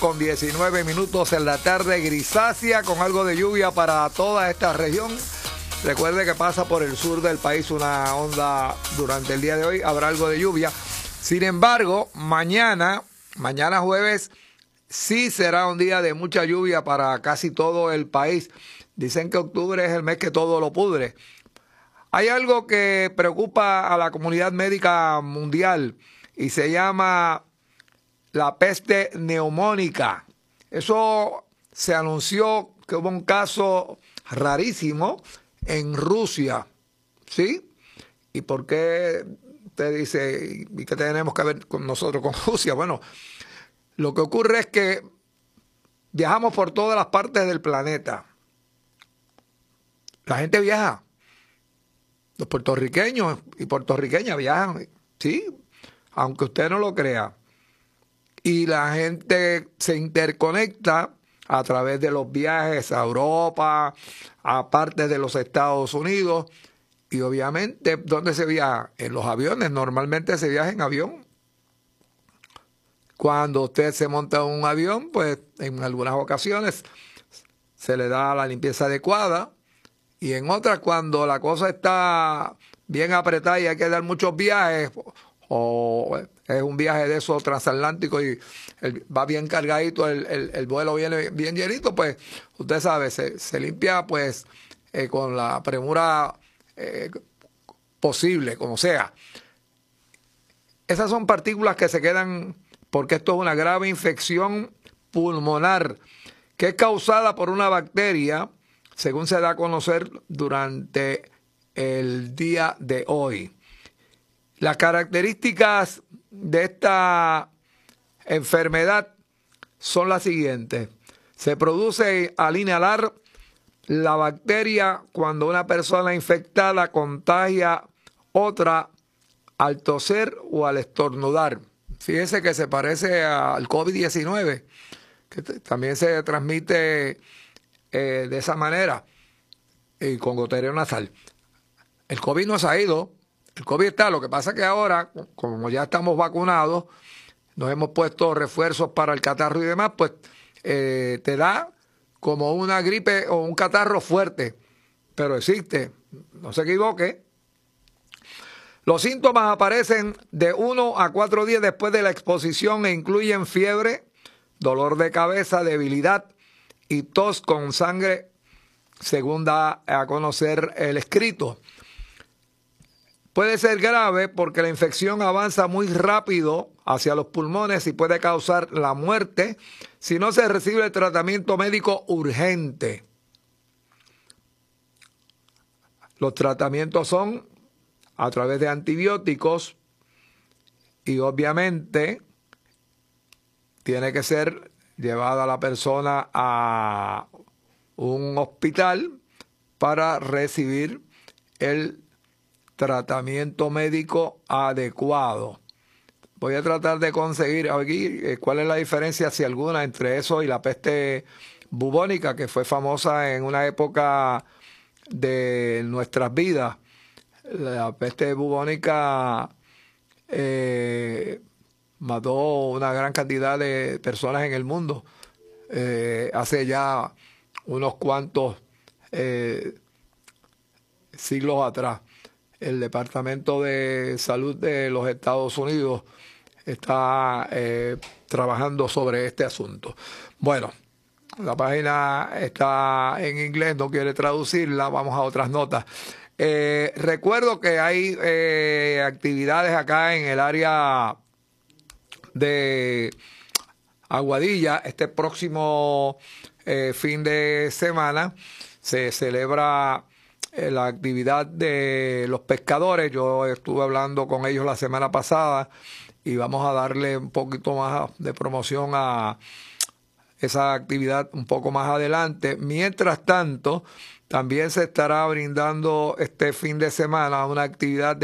con 19 minutos en la tarde, grisácea con algo de lluvia para toda esta región. Recuerde que pasa por el sur del país una onda durante el día de hoy, habrá algo de lluvia. Sin embargo, mañana jueves, sí será un día de mucha lluvia para casi todo el país. Dicen que octubre es el mes que todo lo pudre. Hay algo que preocupa a la comunidad médica mundial y se llama la peste neumónica. Eso se anunció que hubo un caso rarísimo en Rusia, ¿sí? ¿Y por qué usted dice, y qué tenemos que ver con nosotros, con Rusia? Bueno, lo que ocurre es que viajamos por todas las partes del planeta. La gente viaja. Los puertorriqueños y puertorriqueñas viajan, ¿sí? Aunque usted no lo crea. Y la gente se interconecta a través de los viajes a Europa, a partes de los Estados Unidos. Y obviamente, ¿dónde se viaja? En los aviones. Normalmente se viaja en avión. Cuando usted se monta en un avión, pues en algunas ocasiones se le da la limpieza adecuada. Y en otras, cuando la cosa está bien apretada y hay que dar muchos viajes, o es un viaje de esos transatlánticos y va bien cargadito, el vuelo viene bien llenito, pues usted sabe, se limpia pues con la premura posible, como sea. Esas son partículas que se quedan, porque esto es una grave infección pulmonar que es causada por una bacteria, según se da a conocer durante el día de hoy. Las características de esta enfermedad son las siguientes. Se produce al inhalar la bacteria cuando una persona infectada contagia otra al toser o al estornudar. Fíjese que se parece al COVID-19, que también se transmite de esa manera y con goteo nasal. El COVID no se ha ido, el COVID está, lo que pasa es que ahora, como ya estamos vacunados, nos hemos puesto refuerzos para el catarro y demás, pues te da como una gripe o un catarro fuerte, pero existe, no se equivoque. Los síntomas aparecen de 1 a 4 días después de la exposición e incluyen fiebre, dolor de cabeza, debilidad y tos con sangre, según da a conocer el escrito. Puede ser grave porque la infección avanza muy rápido hacia los pulmones y puede causar la muerte si no se recibe el tratamiento médico urgente. Los tratamientos son a través de antibióticos y obviamente tiene que ser llevada la persona a un hospital para recibir el tratamiento médico adecuado. Voy a tratar de conseguir aquí cuál es la diferencia, si alguna, entre eso y la peste bubónica, que fue famosa en una época de nuestras vidas. La peste bubónica mató una gran cantidad de personas en el mundo hace ya unos cuantos siglos atrás. El Departamento de Salud de los Estados Unidos está trabajando sobre este asunto. Bueno, la página está en inglés, no quiere traducirla, vamos a otras notas. Recuerdo que hay actividades acá en el área de Aguadilla. Este próximo fin de semana se celebra la actividad de los pescadores. Yo estuve hablando con ellos la semana pasada y vamos a darle un poquito más de promoción a esa actividad un poco más adelante. Mientras tanto, también se estará brindando este fin de semana una actividad de